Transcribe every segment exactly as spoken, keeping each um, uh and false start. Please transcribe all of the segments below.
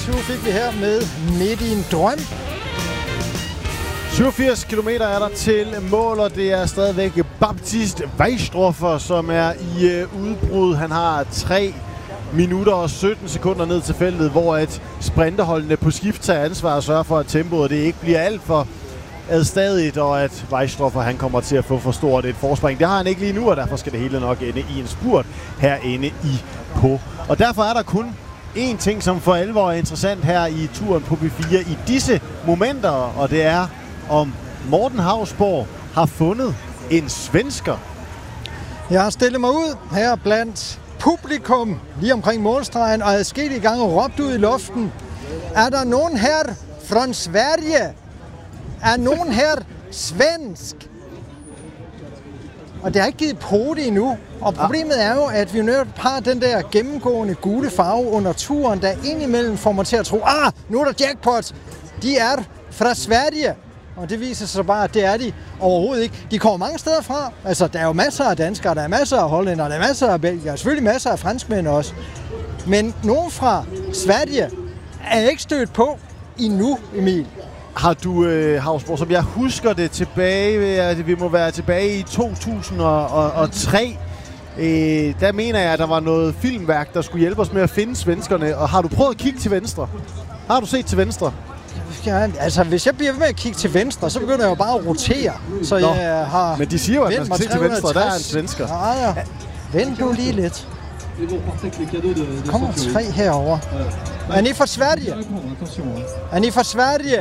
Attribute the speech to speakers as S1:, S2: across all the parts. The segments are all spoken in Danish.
S1: Two fik vi her med Midt i en drøm.
S2: syvogfirs kilometer er der til mål, og det er stadigvæk Baptiste Weistroffer, som er i øh, udbrud. Han har tre minutter og sytten sekunder ned til feltet, hvor at sprinterholdene på skift tager ansvar og sørger for, at tempoet det ikke bliver alt for adstadigt, og at Weistroffer han kommer til at få for stort et forspring. Det har han ikke lige nu, og derfor skal det hele nok ende i en spurt herinde i på. Og derfor er der kun én ting, som for alvor er interessant her i turen på B fire i disse momenter, og det er, om Morten Hausborg har fundet en svensker.
S1: Jeg har stillet mig ud her blandt publikum lige omkring målstregen, og adskillige gange råbt ud i luften. Er der nogen her fra Sverige? Er nogen her svensk? Og det har ikke givet på det endnu. Og problemet er jo, at vi netop har den der gennemgående gule farve under turen, der indimellem får mig til at tro, ah, nu er der jackpot. De er fra Sverige. Og det viser sig bare, at det er de overhovedet ikke. De kommer mange steder fra. Altså, der er jo masser af danskere, der er masser af hollændere, der er masser af belgier, selvfølgelig masser af franskmænd også. Men nogen fra Sverige er ikke stødt på endnu, Emil.
S2: Har du, øh, Hausborg, som jeg husker det tilbage, vi må være tilbage i to tusind og tre, øh, der mener jeg, at der var noget filmværk, der skulle hjælpe os med at finde svenskerne. Og har du prøvet at kigge til venstre? Har du set til venstre?
S1: Ja, altså, hvis jeg bliver ved med at kigge til venstre, så begynder jeg jo bare at rotere. Så Nå, jeg har
S2: men de siger jo, at man skal se til venstre, og der er en svensker.
S1: Ja, ja. Vent nu lige lidt. Der kommer tre herover. Er ni fra Sverige? Er ni fra Sverige?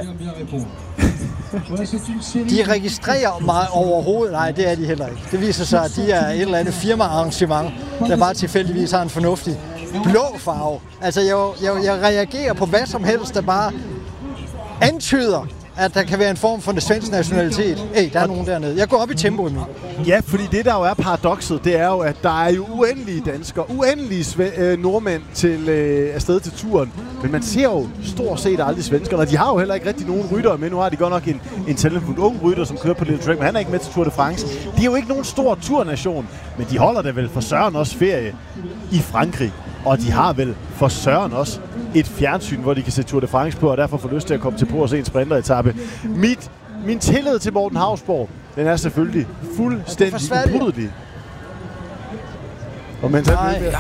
S1: De registrerer mig overhovedet. Nej, det er de heller ikke. Det viser sig, at de er et eller andet firmaarrangement, der bare tilfældigvis har en fornuftig blå farve. Altså, jeg, jeg, jeg reagerer på hvad som helst, der bare antyder, at der kan være en form for en svensk nationalitet. Ej, der er nogen dernede. Jeg går op i tempo nu.
S2: Ja, fordi det der jo er paradokset, det er jo, at der er jo uendelige danskere, uendelige sve- øh, nordmænd til øh, afsted til turen. Men man ser jo stort set aldrig svenskerne, og de har jo heller ikke rigtig nogen ryttere med. Nu har de godt nok en, en talentfuld ung rytter, som kører på Little Track, men han er ikke med til Tour de France. De er jo ikke nogen stor turnation, men de holder det vel for søren også ferie i Frankrig. Og de har vel for søren også et fjernsyn, hvor de kan se Tour de France på, og derfor får lyst til at komme til på og se en sprinteretappe. Mit, min tillid til Morten Hausborg, den er selvfølgelig fuldstændig ubrydelig. Og mens han
S1: Nej,
S2: ved,